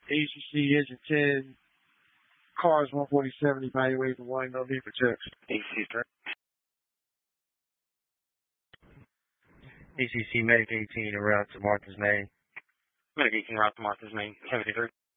ACC Engine 10, cars 147, evaluate the one, no need for checks. ACC, ACC Medic 18 en route to Martha's Main. Medic 18 route to Martha's Main, 73.